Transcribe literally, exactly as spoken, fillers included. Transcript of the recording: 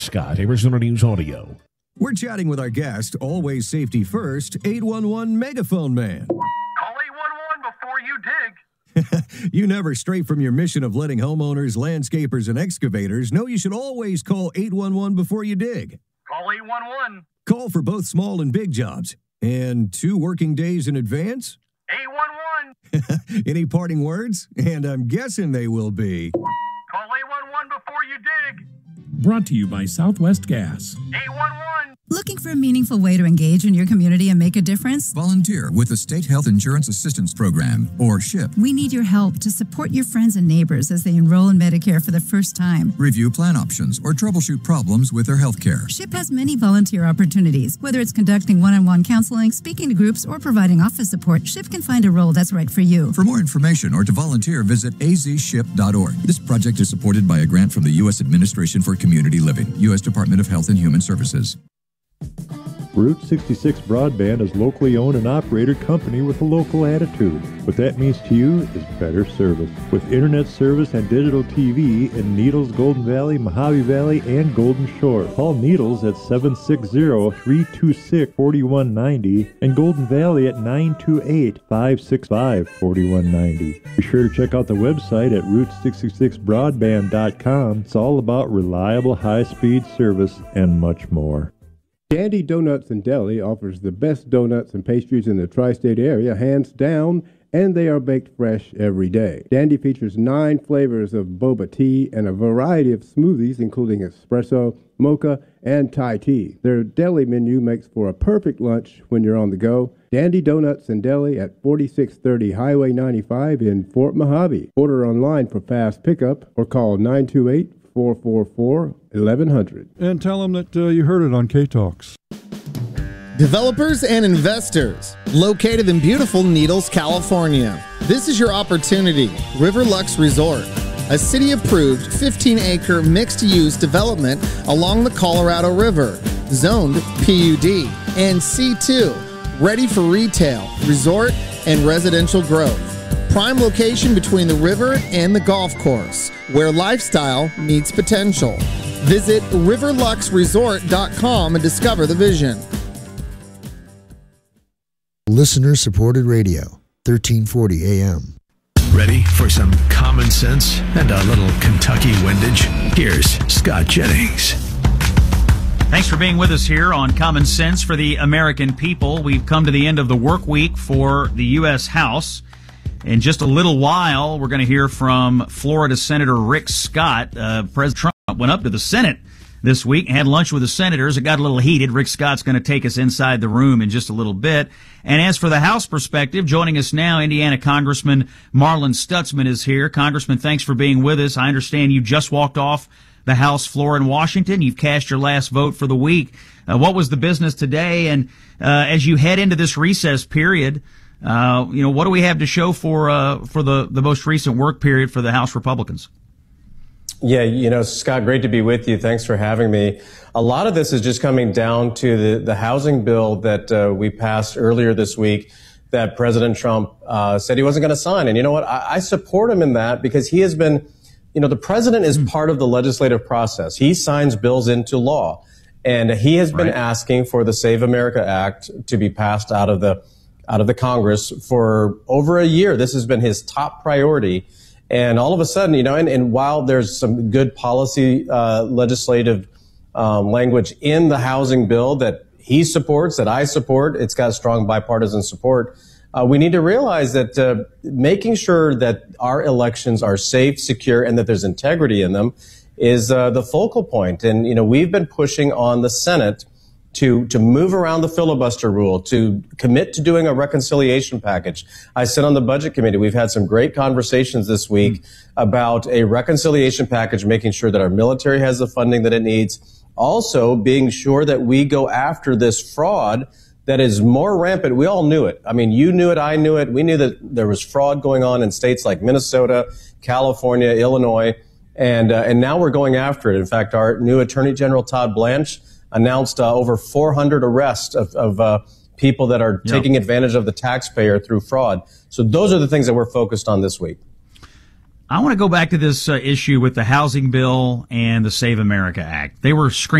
Scott, Arizona News Audio. We're chatting with our guest, always safety first, eight one one Megaphone Man. Call eight one one before you dig. You never stray from your mission of letting homeowners, landscapers, and excavators know you should always call eight one one before you dig. Call eight one one. Call for both small and big jobs. And two working days in advance? eight one one. Any parting words? And I'm guessing they will be. Call eight one one before you dig. Brought to you by Southwest Gas. eight one one. Looking for a meaningful way to engage in your community and make a difference? Volunteer with the State Health Insurance Assistance Program, or SHIP. We need your help to support your friends and neighbors as they enroll in Medicare for the first time. Review plan options or troubleshoot problems with their health care. SHIP has many volunteer opportunities. Whether it's conducting one-on-one counseling, speaking to groups, or providing office support, SHIP can find a role that's right for you. For more information or to volunteer, visit a z ship dot org. This project is supported by a grant from the U S Administration for Community Living, U S Department of Health and Human Services. Route sixty-six Broadband is locally owned and operated company with a local attitude. What that means to you is better service. With internet service and digital T V in Needles, Golden Valley, Mojave Valley, and Golden Shore. Call Needles at seven six zero, three two six, four one nine zero and Golden Valley at nine two eight, five six five, four one nine zero. Be sure to check out the website at route sixty-six broadband dot com. It's all about reliable high-speed service and much more. Dandy Donuts and Deli offers the best donuts and pastries in the tri-state area, hands down, and they are baked fresh every day. Dandy features nine flavors of boba tea and a variety of smoothies, including espresso, mocha, and Thai tea. Their deli menu makes for a perfect lunch when you're on the go. Dandy Donuts and Deli at forty-six thirty Highway ninety-five in Fort Mojave. Order online for fast pickup or call nine two eight, four four four, eleven hundred. And tell them that uh, you heard it on K-Talks. Developers and investors, located in beautiful Needles, California. This is your opportunity. Riverlux Resort, a city-approved fifteen acre mixed-use development along the Colorado River, zoned P U D and C two, ready for retail, resort, and residential growth. Prime location between the river and the golf course, where lifestyle meets potential. Visit riverlux resort dot com and discover the vision. Listener-supported radio, thirteen forty A M. Ready for some common sense and a little Kentucky windage? Here's Scott Jennings. Thanks for being with us here on Common Sense for the American People. We've come to the end of the work week for the U S House. In just a little while, we're going to hear from Florida Senator Rick Scott. Uh, President Trump went up to the Senate this week and had lunch with the senators. It got a little heated. Rick Scott's going to take us inside the room in just a little bit. And as for the House perspective, joining us now, Indiana Congressman Marlin Stutzman is here. Congressman, thanks for being with us. I understand you just walked off the House floor in Washington. You've cast your last vote for the week. Uh, what was the business today? And uh, as you head into this recess period, Uh, you know, what do we have to show for uh, for the, the most recent work period for the House Republicans? Yeah, you know, Scott, great to be with you. Thanks for having me. A lot of this is just coming down to the, the housing bill that uh, we passed earlier this week that President Trump uh, said he wasn't going to sign. And you know what? I, I support him in that because he has been, you know, the president is part of the legislative process. He signs bills into law. And he has been right. asking for the Save America Act to be passed out of the out of the Congress for over a year. This has been his top priority. And all of a sudden, you know, and, and while there's some good policy uh, legislative um, language in the housing bill that he supports, that I support, it's got strong bipartisan support, uh, we need to realize that uh, making sure that our elections are safe, secure, and that there's integrity in them is uh, the focal point. And, you know, we've been pushing on the Senate to to move around the filibuster rule, to commit to doing a reconciliation package. I sit on the Budget Committee. We've had some great conversations this week mm-hmm. about a reconciliation package, making sure that our military has the funding that it needs. Also, being sure that we go after this fraud that is more rampant. We all knew it. I mean, you knew it. I knew it. We knew that there was fraud going on in states like Minnesota, California, Illinois, and uh, and now we're going after it. In fact, our new Attorney General, Todd Blanche, announced uh, over four hundred arrests of, of uh, people that are yep. taking advantage of the taxpayer through fraud. So those are the things that we're focused on this week. I want to go back to this uh, issue with the housing bill and the Save America Act. They were screaming